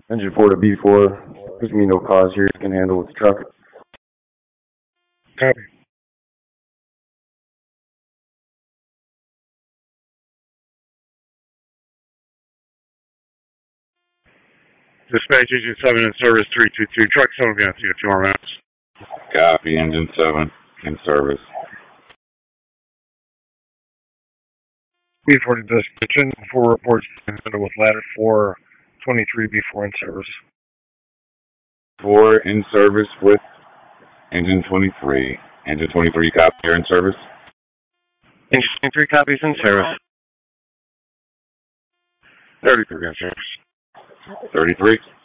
Engine 4 to B4. There's me no cause here. You can handle with the truck. Copy. Dispatch Engine 7 in service 322. Truck 7 will be on scene in a few more minutes. Copy, Engine 7 in service. B4 to dispatch. Engine 4 reports with ladder 423 B4 in service. 4 in service with Engine 23. Engine 23, copy, you're in service? Engine 23 copies in service. 33 in service. 33.